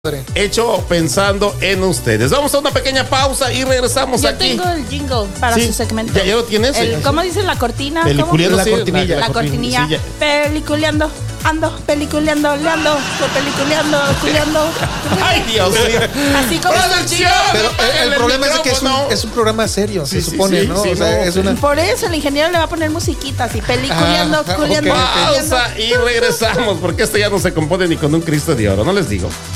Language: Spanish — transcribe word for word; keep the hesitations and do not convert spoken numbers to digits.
Hecho pensando en ustedes. Vamos a una pequeña pausa y regresamos Yo aquí. Yo tengo el jingle para sí, su segmento. ¿Ya, ya lo tienes? El, ¿Cómo dice la cortina? Peliculeando, la, sí, cortinilla, la, la cortinilla. Sí, peliculeando, ando, peliculeando, leando, peliculeando, culeando. Ay, Dios mío. Así como el chico. Pero el, el problema es que es un, es un programa serio, sí, se supone, sí, ¿no? Sí, o sea, no. Es una... Por eso el ingeniero le va a poner musiquitas y peliculeando, ah, culeando. Okay, okay. Pausa y regresamos, porque esto ya no se compone ni con un Cristo de oro, no les digo.